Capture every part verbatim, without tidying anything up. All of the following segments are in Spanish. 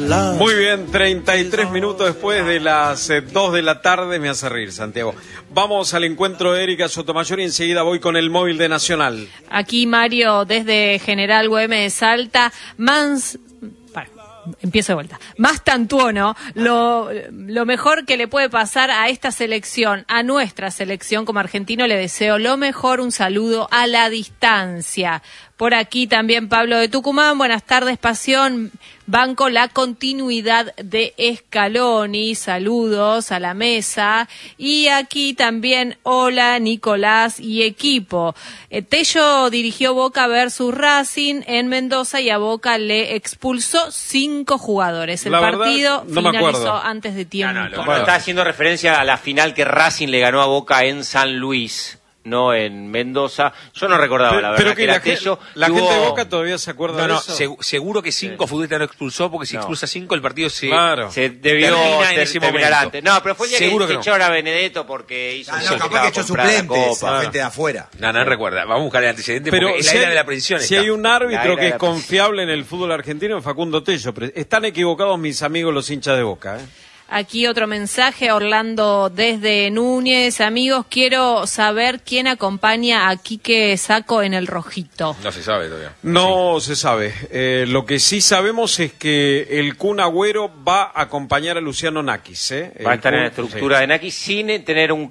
Muy bien, treinta y tres minutos después de las eh, dos de la tarde, me hace reír, Santiago. Vamos al encuentro de Erika Sotomayor y enseguida voy con el móvil de Nacional. Aquí Mario desde General Güemes de Salta, Mans... Para. Empiezo de vuelta. Más Tantuono, lo, lo mejor que le puede pasar a esta selección, a nuestra selección como argentino, le deseo lo mejor, un saludo a la distancia. Por aquí también Pablo de Tucumán, buenas tardes, Pasión, banco la continuidad de Scaloni, saludos a la mesa. Y aquí también, hola Nicolás y equipo. Eh, Tello dirigió Boca versus Racing en Mendoza y a Boca le expulsó cinco jugadores. El la partido verdad, no finalizó antes de tiempo. No, no, bueno, está haciendo referencia a la final que Racing le ganó a Boca en San Luis, no en Mendoza. Yo no recordaba, pero, la verdad, pero que, que la, era Tello. la tuvo... gente de Boca todavía se acuerda no, de no, eso. seg- seguro que cinco sí. futbolistas no expulsó, porque si no. expulsa cinco el partido se, claro. se debió termina en ter- ese terminar momento. antes. No, pero fue el día seguro que, que que no. echó a Benedetto porque hizo... Ah, no, capaz que echó suplentes a gente de afuera. No, no recuerda. Vamos a buscar el antecedente pero porque es si la era hay, de la predicción. Si está. hay un árbitro que es la... confiable en el fútbol argentino, Facundo Tello. Están equivocados mis amigos los hinchas de Boca, ¿eh? Aquí otro mensaje, Orlando desde Núñez. Amigos, quiero saber quién acompaña a Quique Sacco en el rojito. No se sabe todavía. No sí. se sabe. Eh, lo que sí sabemos es que el Kun Agüero va a acompañar a Luciano Nakis. ¿eh? Va a el estar Kun, en la estructura sí. de Nakis sin tener un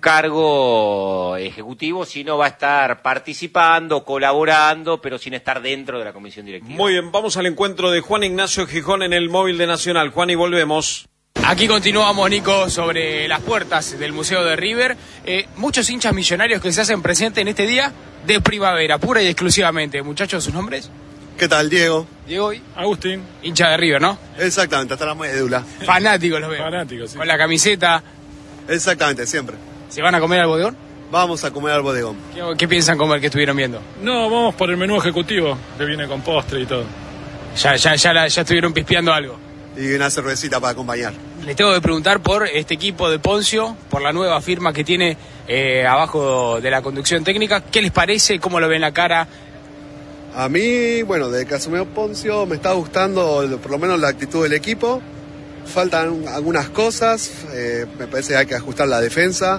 cargo ejecutivo, sino va a estar participando, colaborando, pero sin estar dentro de la comisión directiva. Muy bien, vamos al encuentro de Juan Ignacio Gijón en el móvil de Nacional. Juan, y volvemos. Aquí continuamos, Nico, sobre las puertas del Museo de River. Eh, muchos hinchas millonarios que se hacen presentes en este día de primavera, pura y exclusivamente. Muchachos, ¿sus nombres? ¿Qué tal, Diego? Diego y Agustín. Hincha de River, ¿no? Exactamente, hasta la médula. Fanáticos los veo. Fanáticos, sí. Con la camiseta. Exactamente, siempre. ¿Se van a comer al bodegón? Vamos a comer al bodegón. ¿Qué, qué piensan comer que estuvieron viendo? No, vamos por el menú ejecutivo, que viene con postre y todo. Ya, ya, ya, la, ya estuvieron pispeando algo. Y una cervecita para acompañar. Les tengo que preguntar por este equipo de Poncio, por la nueva firma que tiene eh, abajo de la conducción técnica. ¿Qué les parece? ¿Cómo lo ven la cara? A mí, bueno, de que asumió Poncio me está gustando por lo menos la actitud del equipo. Faltan algunas cosas, eh, me parece que hay que ajustar la defensa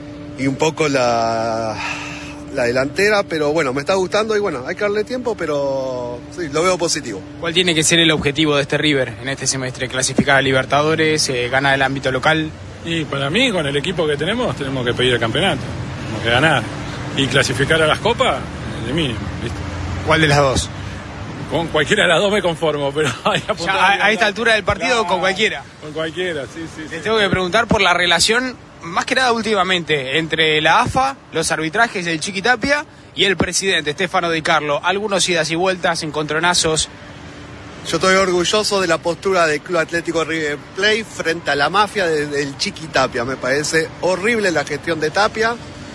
y un poco la, la delantera, pero bueno, me está gustando y bueno, hay que darle tiempo, pero sí, lo veo positivo. ¿Cuál tiene que ser el objetivo de este River en este semestre? ¿Clasificar a Libertadores? Eh, ¿Ganar el ámbito local? Y para mí, con el equipo que tenemos, tenemos que pedir el campeonato, tenemos que ganar. Y clasificar a las copas, de mínimo, ¿viste? ¿Cuál de las dos? Con cualquiera de las dos me conformo, pero hay que ya, a, a esta altura del partido, claro, con cualquiera. Con cualquiera, sí, sí. Les sí, tengo sí. que preguntar por la relación, más que nada últimamente, entre la A F A, los arbitrajes del Chiqui Tapia y el presidente, Stefano Di Carlo. Algunos idas y vueltas, encontronazos. Yo estoy orgulloso de la postura del Club Atlético River Plate frente a la mafia del Chiqui Tapia. Me parece horrible la gestión de Tapia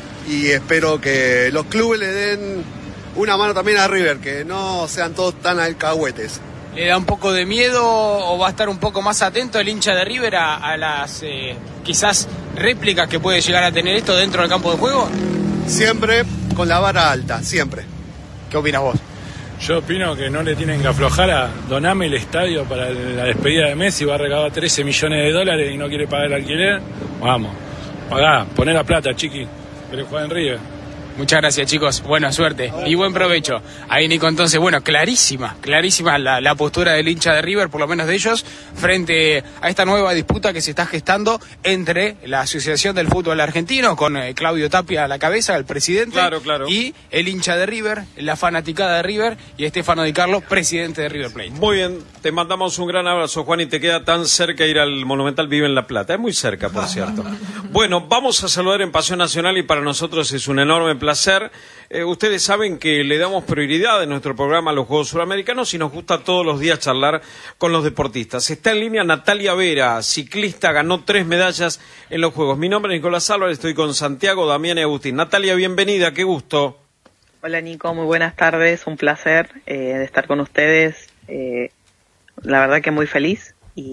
y espero que los clubes le den una mano también a River, que no sean todos tan alcahuetes. ¿Le da un poco de miedo o va a estar un poco más atento el hincha de River a, a las eh, quizás réplicas que puede llegar a tener esto dentro del campo de juego? Siempre con la vara alta, siempre. ¿Qué opinas vos? Yo opino que no le tienen que aflojar a Doname el estadio para la despedida de Messi, va a recabar trece millones de dólares y no quiere pagar el alquiler. Vamos, pagá, poné la plata, chiqui, pero juega en River. Muchas gracias, chicos. Buena suerte y buen provecho. Ahí, Nico, entonces, bueno, clarísima, clarísima la, la postura del hincha de River, por lo menos de ellos, frente a esta nueva disputa que se está gestando entre la Asociación del Fútbol Argentino, con eh, Claudio Tapia a la cabeza, el presidente, claro, claro. y el hincha de River, la fanaticada de River, y Stefano Di Carlo, presidente de River Plate. Muy bien, te mandamos un gran abrazo, Juan, y te queda tan cerca ir al Monumental, vive en La Plata, es muy cerca, por cierto. Bueno, vamos a saludar en Pasión Nacional y para nosotros es un enorme placer. placer. Eh, ustedes saben que le damos prioridad en nuestro programa a los Juegos Suramericanos y nos gusta todos los días charlar con los deportistas. Está en línea Natalia Vera, ciclista, ganó tres medallas en los Juegos. Mi nombre es Nicolás Álvarez, estoy con Santiago, Damián y Agustín. Natalia, bienvenida, qué gusto. Hola Nico, muy buenas tardes, un placer eh, de estar con ustedes. Eh, la verdad que muy feliz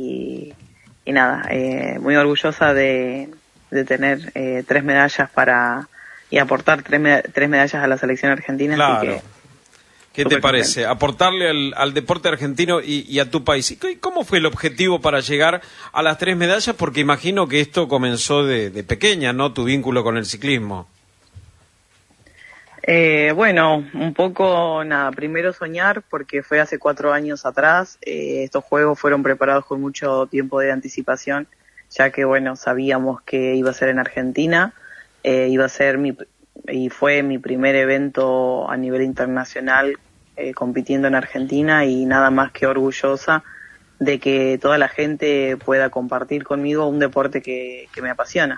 y, y nada, eh, muy orgullosa de, de tener eh, tres medallas para... y aportar tres, med- tres medallas a la selección argentina. Claro. Así que, ¿Qué Súper te parece? contenta. Aportarle al, al deporte argentino y, y a tu país. ¿Y cómo fue el objetivo para llegar a las tres medallas? Porque imagino que esto comenzó de, de pequeña, ¿no? Tu vínculo con el ciclismo. Eh, bueno, un poco, nada, primero soñar, porque fue hace cuatro años atrás. Eh, estos juegos fueron preparados con mucho tiempo de anticipación, ya que, bueno, sabíamos que iba a ser en Argentina, eh, iba a ser mi, y fue mi primer evento a nivel internacional eh, compitiendo en Argentina, y nada más que orgullosa de que toda la gente pueda compartir conmigo un deporte que, que me apasiona.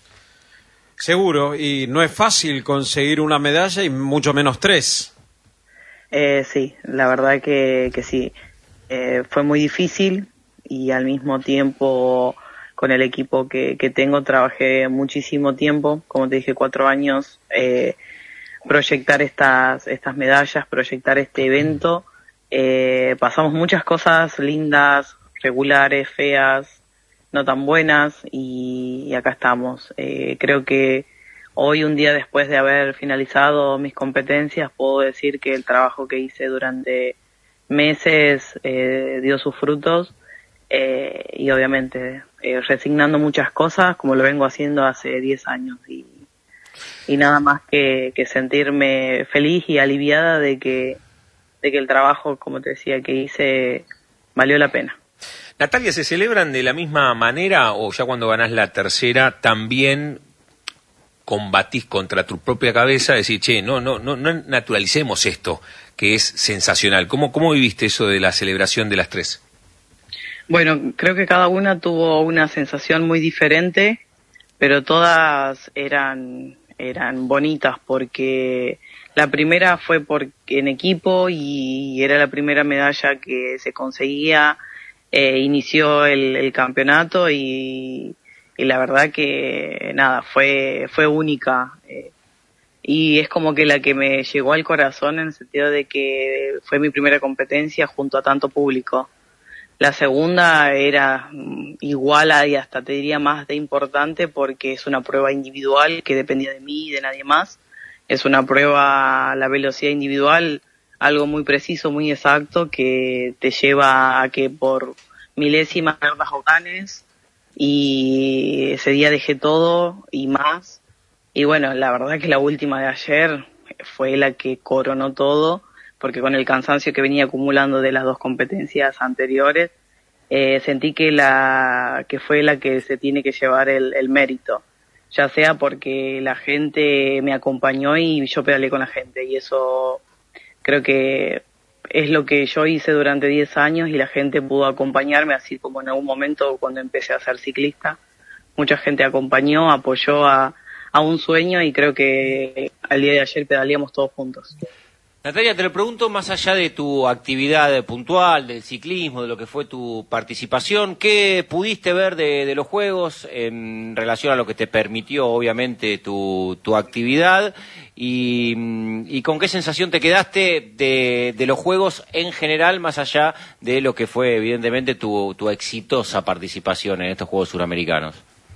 Seguro, y no es fácil conseguir una medalla y mucho menos tres. Eh, sí, la verdad que, que sí. Eh, fue muy difícil y al mismo tiempo con el equipo que, que tengo trabajé muchísimo tiempo, como te dije, cuatro años, eh, proyectar estas, estas medallas, proyectar este evento. Eh, pasamos muchas cosas lindas, regulares, feas, no tan buenas, y, y acá estamos. Eh, creo que hoy, un día después de haber finalizado mis competencias, puedo decir que el trabajo que hice durante meses eh, dio sus frutos, eh, y obviamente eh, resignando muchas cosas, como lo vengo haciendo hace diez años, y, y nada más que, que sentirme feliz y aliviada de que, de que el trabajo, como te decía, que hice valió la pena. Natalia, ¿se celebran de la misma manera o ya cuando ganás la tercera también combatís contra tu propia cabeza? Decir, che, no, no, no, no naturalicemos esto, que es sensacional. ¿Cómo, cómo viviste eso de la celebración de las tres? Bueno, creo que cada una tuvo una sensación muy diferente, pero todas eran, eran bonitas, porque la primera fue por, en equipo, y era la primera medalla que se conseguía. Eh, inició el, el campeonato y, y la verdad que nada, fue fue única, eh, y es como que la que me llegó al corazón, en el sentido de que fue mi primera competencia junto a tanto público. La segunda era igual a, y hasta te diría más de importante, porque es una prueba individual que dependía de mí y de nadie más. Es una prueba, la velocidad individual, algo muy preciso, muy exacto, que te lleva a que por milésimas pierdas o ganes, y ese día dejé todo y más. Y bueno, la verdad que la última de ayer fue la que coronó todo, porque con el cansancio que venía acumulando de las dos competencias anteriores, eh, sentí que la que fue la que se tiene que llevar el, el mérito, ya sea porque la gente me acompañó y yo pedaleé con la gente, y eso creo que es lo que yo hice durante diez años, y la gente pudo acompañarme, así como en algún momento cuando empecé a ser ciclista. Mucha gente acompañó, apoyó a, a un sueño, y creo que al día de ayer pedaleamos todos juntos. Natalia, te lo pregunto más allá de tu actividad puntual, del ciclismo, de lo que fue tu participación, ¿qué pudiste ver de, de los Juegos en relación a lo que te permitió, obviamente, tu, tu actividad? Y, y con qué sensación te quedaste de, de los Juegos en general, más allá de lo que fue, evidentemente, tu, tu exitosa participación en estos Juegos Suramericanos?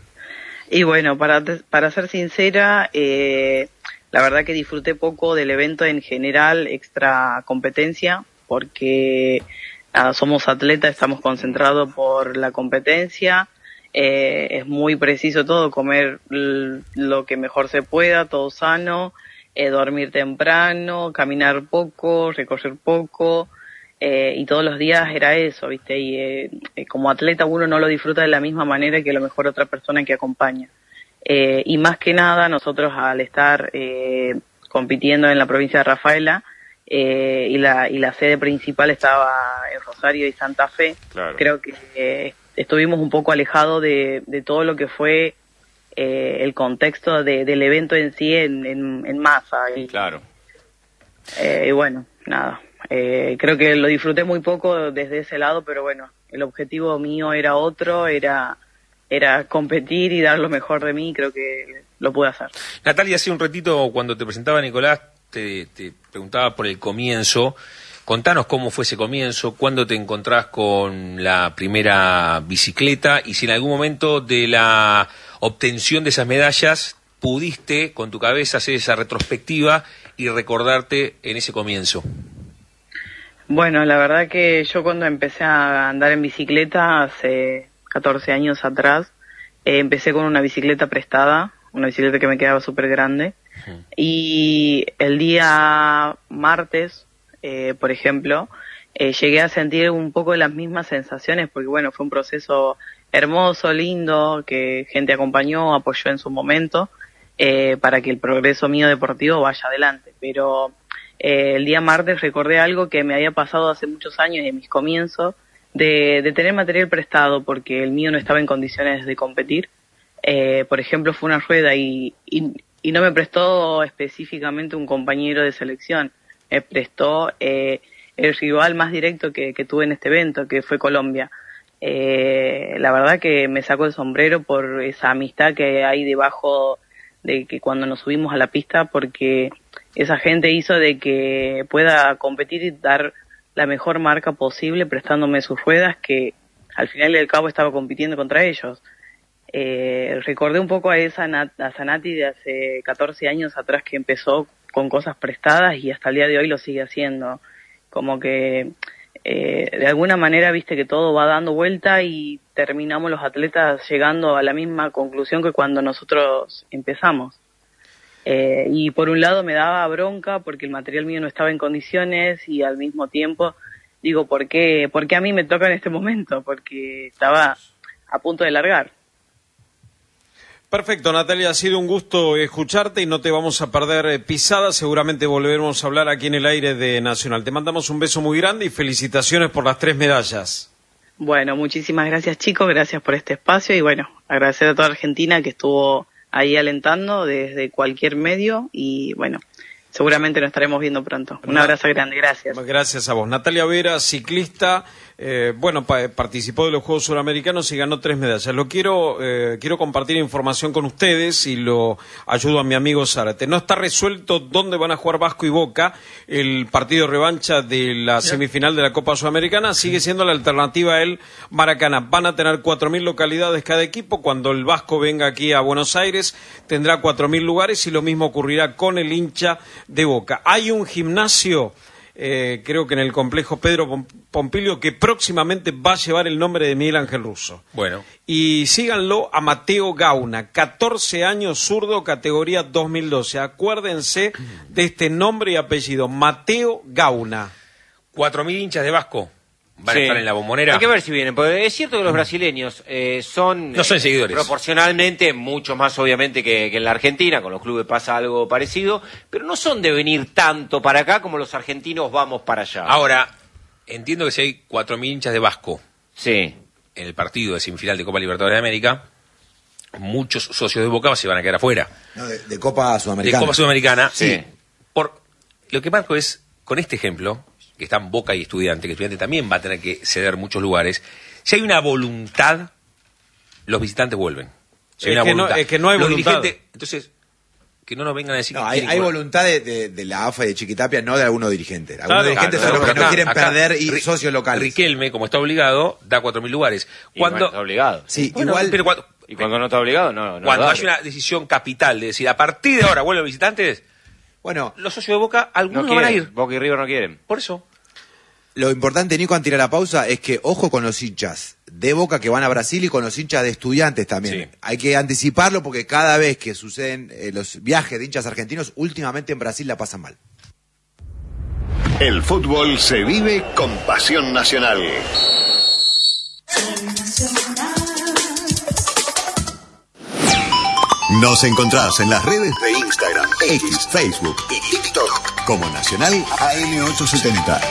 Y bueno, para, para ser sincera, eh, la verdad que disfruté poco del evento en general, extra competencia, porque nada, somos atletas, estamos concentrados por la competencia, eh, es muy preciso todo, comer l- lo que mejor se pueda, todo sano, eh, dormir temprano, caminar poco, recorrer poco, eh, y todos los días era eso, ¿viste? Y eh, como atleta uno no lo disfruta de la misma manera que a lo mejor otra persona que acompaña. Eh, y más que nada, nosotros al estar eh, compitiendo en la provincia de Rafaela, eh, y la y la sede principal estaba en Rosario y Santa Fe, claro. Creo que eh, estuvimos un poco alejados de, de todo lo que fue eh, el contexto de, del evento en sí, en, en, en masa. Y, claro. Eh, y bueno, nada, eh, creo que lo disfruté muy poco desde ese lado, pero bueno, el objetivo mío era otro, era... era competir y dar lo mejor de mí, y creo que lo pude hacer. Natalia, hace un ratito cuando te presentaba Nicolás, te, te preguntaba por el comienzo. Contanos cómo fue ese comienzo, cuándo te encontrás con la primera bicicleta, y si en algún momento de la obtención de esas medallas pudiste con tu cabeza hacer esa retrospectiva y recordarte en ese comienzo. Bueno, la verdad que yo cuando empecé a andar en bicicleta hace catorce años atrás, eh, empecé con una bicicleta prestada, una bicicleta que me quedaba súper grande. Uh-huh. Y el día martes, eh, por ejemplo, eh, llegué a sentir un poco las mismas sensaciones, porque bueno, fue un proceso hermoso, lindo, que gente acompañó, apoyó en su momento, eh, para que el progreso mío deportivo vaya adelante. Pero eh, el día martes recordé algo que me había pasado hace muchos años en mis comienzos, de, de tener material prestado porque el mío no estaba en condiciones de competir. Eh, por ejemplo, fue una rueda y, y, y no me prestó específicamente un compañero de selección, me prestó eh, el rival más directo que, que tuve en este evento, que fue Colombia. Eh, la verdad que me sacó el sombrero por esa amistad que hay debajo de que cuando nos subimos a la pista, porque esa gente hizo de que pueda competir y dar la mejor marca posible prestándome sus ruedas, que al final del cabo estaba compitiendo contra ellos. Eh, recordé un poco a esa Nat, a Sanati de hace catorce años atrás, que empezó con cosas prestadas y hasta el día de hoy lo sigue haciendo. Como que eh, de alguna manera viste que todo va dando vuelta y terminamos los atletas llegando a la misma conclusión que cuando nosotros empezamos. Eh, y por un lado me daba bronca porque el material mío no estaba en condiciones, y al mismo tiempo digo, ¿por qué, por qué a mí me toca en este momento? Porque estaba a punto de largar. Perfecto, Natalia, ha sido un gusto escucharte y no te vamos a perder eh, pisada. Seguramente volveremos a hablar aquí en el aire de Nacional. Te mandamos un beso muy grande y felicitaciones por las tres medallas. Bueno, muchísimas gracias, chicos, gracias por este espacio y bueno, agradecer a toda Argentina que estuvo ahí alentando desde cualquier medio y bueno, seguramente nos estaremos viendo pronto. Un abrazo grande, gracias. Gracias a vos. Natalia Vera, ciclista, eh, bueno, pa participó de los Juegos Suramericanos y ganó tres medallas. Lo quiero, eh, quiero compartir información con ustedes y lo ayudo a mi amigo Zárate. No está resuelto dónde van a jugar Vasco y Boca el partido revancha de la semifinal de la Copa Sudamericana. Sigue siendo la alternativa a el Maracaná. Van a tener cuatro mil localidades cada equipo. Cuando el Vasco venga aquí a Buenos Aires tendrá cuatro mil lugares y lo mismo ocurrirá con el hincha de Boca. Hay un gimnasio, eh, creo que en el complejo Pedro Pompilio, que próximamente va a llevar el nombre de Miguel Ángel Russo. Bueno. Y síganlo a Mateo Gauna, catorce años, zurdo, categoría dos mil doce. Acuérdense de este nombre y apellido, Mateo Gauna. Cuatro mil hinchas de Vasco van sí. a estar en la Bombonera. Hay que ver si vienen, porque es cierto que los brasileños eh, son, no son eh, seguidores. Proporcionalmente mucho más obviamente que, que en la Argentina, con los clubes pasa algo parecido, pero no son de venir tanto para acá como los argentinos vamos para allá. Ahora, entiendo que si hay cuatro mil hinchas de Vasco sí. en el partido de semifinal de Copa Libertadores de América, muchos socios de Boca se van a quedar afuera. No, de, de Copa Sudamericana. De Copa Sudamericana, sí. sí. Por, lo que marco es, con este ejemplo, que están Boca y Estudiante, que Estudiante también va a tener que ceder muchos lugares, si hay una voluntad, los visitantes vuelven. Si hay es, una que voluntad. No, es que no hay los voluntad. Entonces, que no nos vengan a decir no, que hay, hay voluntad de, de, de la A F A y de Chiquitapia, no de algunos dirigentes. Algunos claro, dirigentes claro, son los que acá, no quieren acá, perder y Ri, socios locales. Riquelme, como está obligado, da cuatro mil lugares. Cuando, y bueno, está obligado. Sí, bueno, igual. Pero cuando, y cuando no está obligado, no. no cuando no hay una decisión capital de decir, a partir de ahora vuelven los visitantes, bueno, los socios de Boca, algunos no, no van a ir. Boca y River no quieren. Por eso. Lo importante, Nico, antes de ir a la pausa, es que ojo con los hinchas de Boca que van a Brasil y con los hinchas de Estudiantes también. Sí. Hay que anticiparlo porque cada vez que suceden eh, los viajes de hinchas argentinos, últimamente en Brasil la pasan mal. El fútbol se vive con pasión nacional. Nos encontrás en las redes de Instagram, X, Facebook y TikTok como Nacional A M ochocientos setenta.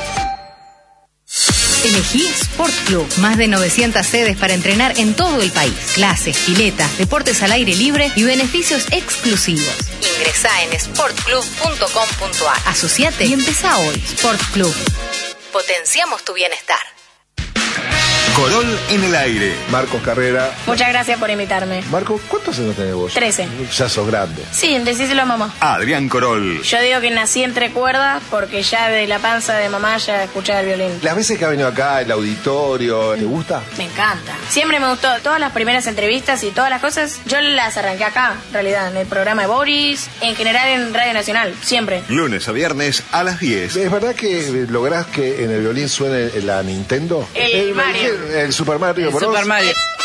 Elegí Sport Club. Más de novecientas sedes para entrenar en todo el país. Clases, piletas, deportes al aire libre y beneficios exclusivos. Ingresá en sport club punto com punto a r. Asociate y empezá hoy. Sport Club. Potenciamos tu bienestar. Corol en el aire. Marcos Carrera. Muchas gracias por invitarme. Marcos, ¿cuántos años tenés vos? Trece. Ya sos grande. Sí, decíselo a mamá. Adrián Corol. Yo digo que nací entre cuerdas porque ya de la panza de mamá ya escuchaba el violín. Las veces que ha venido acá, el auditorio, ¿te gusta? Me encanta. Siempre me gustó. Todas las primeras entrevistas y todas las cosas, yo las arranqué acá, en realidad, en el programa de Boris, en general en Radio Nacional, siempre. Lunes a viernes a las diez. ¿Es verdad que lográs que en el violín suene la Nintendo? El, el Mario. El, el Super Mario El Bros. Super Mario.